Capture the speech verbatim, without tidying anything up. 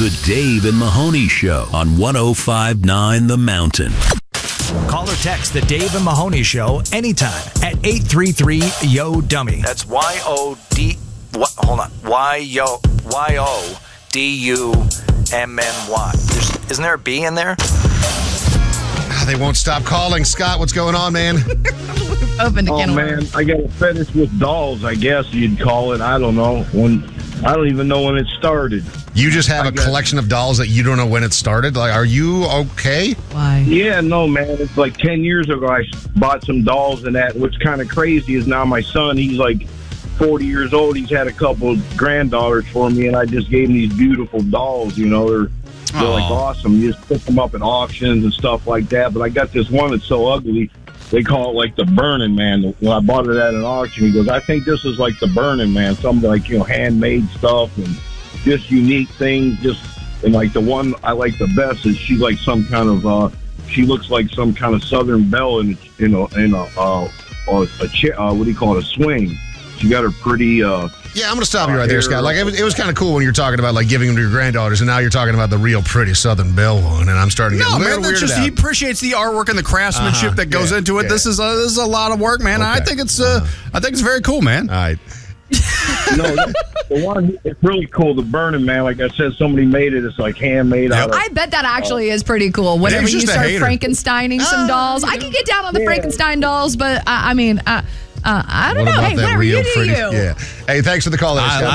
The Dave and Mahoney Show on one oh five point nine The Mountain. Call or text the Dave and Mahoney Show anytime at eight three three, Y O, dummy. That's Y O D. What? Hold on. Y O Y O D U M M Y. There's, isn't there a B in there? They won't stop calling. Scott, what's going on, man? Open to Oh, can man, I got a fetish with dolls, I guess you'd call it. I don't know. When I don't even know when it started. You just have I a guess. collection of dolls that you don't know when it started? Like, are you okay? Why? Yeah, no, man. It's like ten years ago I bought some dolls and that. What's kind of crazy is now my son, he's like forty years old. He's had a couple of granddaughters for me, and I just gave him these beautiful dolls, you know. They're, they're like awesome. You just pick them up at auctions and stuff like that. But I got this one that's so ugly. They call it like the Burning Man. When I bought it at an auction, he goes, I think this is like the Burning Man. Something like, you know, handmade stuff and just unique things. Just and like the one I like the best is she's like some kind of uh she looks like some kind of Southern belle in you know in a uh or a chair, uh, what do you call it, a swing. She got her pretty uh Yeah, I'm going to stop you right there, Scott. Like, it was, it was kind of cool when you're talking about, like, giving them to your granddaughters, and now you're talking about the real pretty Southern Belle one, and I'm starting to get No, a little man, that's weirded just out. he appreciates the artwork and the craftsmanship Uh-huh. that goes Yeah, into it. yeah. This is a this is a lot of work, man. I Okay. think it's uh, I think it's very cool, man. All right. no the, the one it's really cool, the Burning Man. Like I said, somebody made it. It's like handmade out of I bet that actually is pretty cool. Whenever Dave's you just a start hater. Frankensteining some Ah, dolls, you I know. can get down on the Yeah. Frankenstein dolls, but uh, I mean, uh, uh, I don't What know. about Hey, that whatever real you do, pretty? you. Yeah. Hey, thanks for the call there, I- Scott.